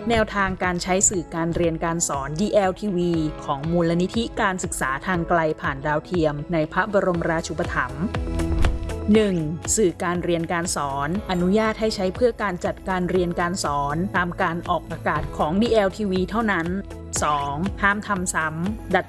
แนวทางการใช้สื่อการเรียนการสอน DLTV ของมูลนิธิการศึกษาทางไกลผ่านดาวเทียมในพระบรมราชูปถัมภ์ 1. สื่อการเรียนการสอนอนุญาตให้ใช้เพื่อการจัดการเรียนการสอนตามการออกอากาศของ DLTV เท่านั้น 2. ห้ามทำซ้ำดัด